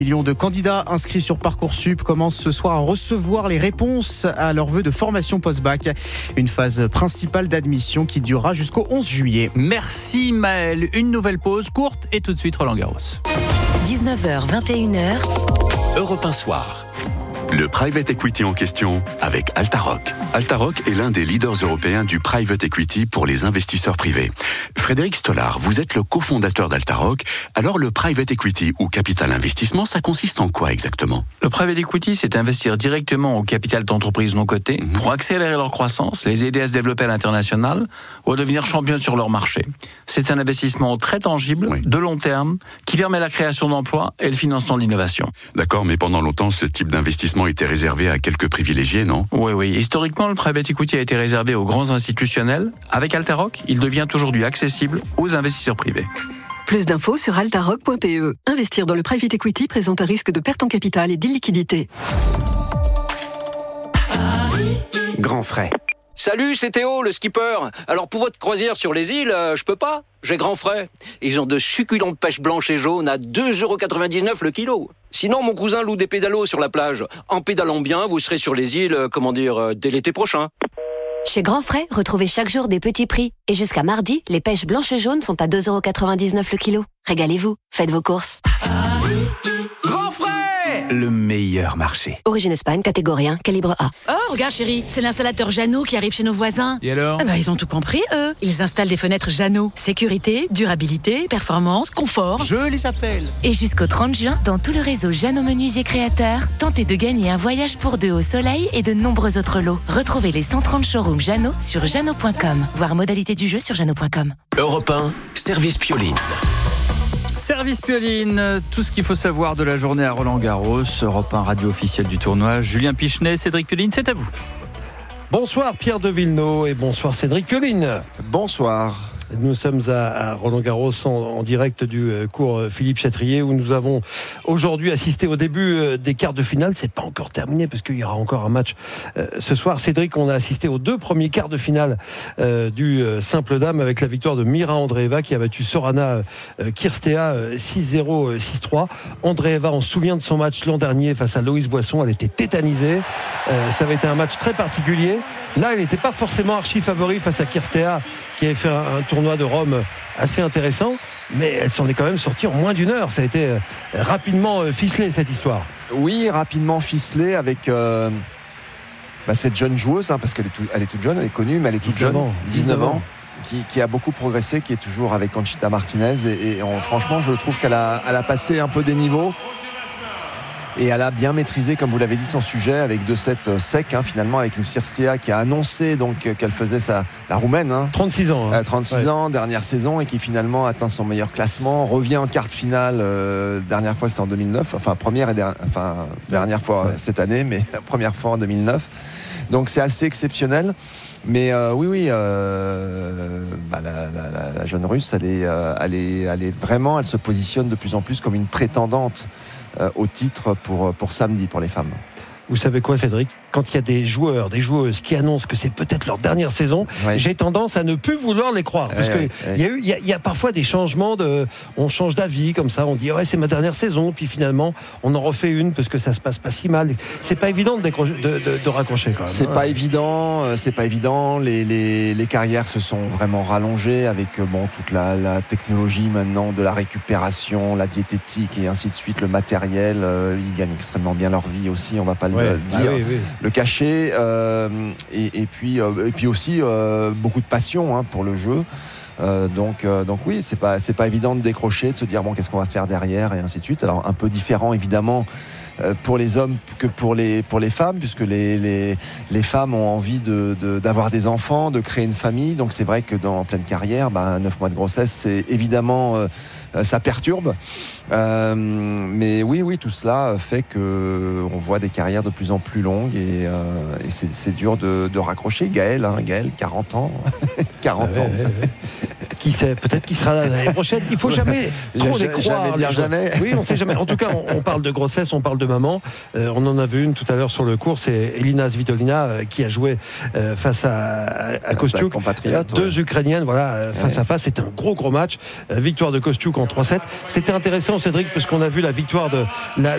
Millions de candidats inscrits sur Parcoursup commencent ce soir à recevoir les réponses à leurs vœux de formation post-bac. Une phase principale d'admission qui durera jusqu'au 11 juillet. Merci Maël. Une nouvelle pause courte et tout de suite Roland Garros. 19h, 21h. Europe 1 Soir. Le private equity en question avec Altaroc. Altaroc est l'un des leaders européens du private equity pour les investisseurs privés. Frédéric Stollard, vous êtes le cofondateur d'Altaroc. Alors le private equity ou capital investissement, ça consiste en quoi exactement ? Le private equity, c'est investir directement au capital d'entreprises non cotées pour accélérer leur croissance, les aider à se développer à l'international ou à devenir champions sur leur marché. C'est un investissement très tangible, de long terme, qui permet la création d'emplois et le financement de l'innovation. D'accord, mais pendant longtemps, ce type d'investissement était réservé à quelques privilégiés, non ? Oui. Historiquement, le private equity a été réservé aux grands institutionnels. Avec Altaroc, il devient aujourd'hui accessible aux investisseurs privés. Plus d'infos sur altaroc.pe. Investir dans le private equity présente un risque de perte en capital et d'illiquidité. Grand frais. Salut, c'est Théo, le skipper. Alors pour votre croisière sur les îles, je peux pas. J'ai grand frais. Ils ont de succulentes pêches blanches et jaunes à 2,99€ le kilo. Sinon, mon cousin loue des pédalos sur la plage. En pédalant bien, vous serez sur les îles, dès l'été prochain. Chez Grand Frais, retrouvez chaque jour des petits prix. Et jusqu'à mardi, les pêches blanches et jaunes sont à 2,99€ le kilo. Régalez-vous, faites vos courses. Grand frais. Le meilleur marché. Origine Espagne, catégorie 1, calibre A. Oh, regarde chérie, c'est l'installateur Jeannot qui arrive chez nos voisins. Et alors ? Ils ont tout compris, eux. Ils installent des fenêtres Jeannot. Sécurité, durabilité, performance, confort. Je les appelle. Et jusqu'au 30 juin, dans tout le réseau Jeannot Menuisier Créateurs, tentez de gagner un voyage pour deux au soleil et de nombreux autres lots. Retrouvez les 130 showrooms Jeannot sur jeannot.com. Voir modalité du jeu sur jeannot.com. Europe 1, service Pioline. Service Pioline, tout ce qu'il faut savoir de la journée à Roland Garros, Europe 1 radio officielle du tournoi. Julien Pichenet, Cédric Pioline, c'est à vous. Bonsoir Pierre de Villeneuve et bonsoir Cédric Pioline. Bonsoir. Nous sommes à Roland-Garros en direct du cours Philippe Chatrier où nous avons aujourd'hui assisté au début des quarts de finale. C'est pas encore terminé parce qu'il y aura encore un match ce soir. Cédric, on a assisté aux deux premiers quarts de finale du simple dame avec la victoire de Mira Andreeva qui a battu Sorana Cirstea 6-0, 6-3. Andreeva, on se souvient de son match l'an dernier face à Loïs Boisson. Elle était tétanisée. Ça avait été un match très particulier. Là, elle n'était pas forcément archi favori face à Cirstea qui avait fait un tournoi de Rome assez intéressant, mais elle s'en est quand même sortie en moins d'une heure. Ça a été rapidement ficelé cette histoire. Oui, rapidement ficelé avec cette jeune joueuse, parce qu'elle est toute jeune, elle est connue, mais elle est toute jeune, 19 ans. Qui a beaucoup progressé, qui est toujours avec Conchita Martinez franchement je trouve qu'elle a passé un peu des niveaux. Et elle a bien maîtrisé, comme vous l'avez dit, son sujet avec 2-7 secs, finalement, avec une Cirstea qui a annoncé qu'elle faisait la roumaine. 36 ans. 36 ans, dernière saison, et qui finalement atteint son meilleur classement, revient en quart de finale. Dernière fois, c'était en 2009. Dernière fois cette année, mais la première fois en 2009. Donc c'est assez exceptionnel. Mais la jeune Russe, elle se positionne de plus en plus comme une prétendante au titre pour samedi pour les femmes. Vous savez quoi, Cédric ? Quand il y a des joueurs, des joueuses qui annoncent que c'est peut-être leur dernière saison, j'ai tendance à ne plus vouloir les croire. Parce qu'il y a parfois des changements on change d'avis comme ça, on dit c'est ma dernière saison, puis finalement on en refait une parce que ça se passe pas si mal. C'est pas évident de raccrocher quand même. C'est pas évident. Les carrières se sont vraiment rallongées avec toute la technologie maintenant de la récupération, la diététique et ainsi de suite, le matériel. Ils gagnent extrêmement bien leur vie aussi, on va pas le dire. Le cacher et puis aussi beaucoup de passion pour le jeu. Donc oui, c'est pas évident de décrocher, de se dire qu'est-ce qu'on va faire derrière et ainsi de suite. Alors un peu différent évidemment pour les hommes que pour les femmes, puisque les femmes ont envie d'avoir des enfants, de créer une famille. Donc c'est vrai que en pleine carrière, 9 mois de grossesse, c'est évidemment ça perturbe. Mais oui, tout cela fait que on voit des carrières de plus en plus longues et c'est dur de raccrocher. Gaël, 40 ans. 40 ans. Qui sait, peut-être qu'il sera là l'année prochaine. Il faut jamais trop les croire. Jamais dire jamais. Oui, on sait jamais. En tout cas, on parle de grossesse, on parle de maman. On en avait une tout à l'heure sur le cours, c'est Elina Svitolina qui a joué face à Kostiuk. Deux Ukrainiennes, face à face. C'était un gros match. Victoire de Kostiuk en 3-7. C'était intéressant, Cédric, parce qu'on a vu la victoire de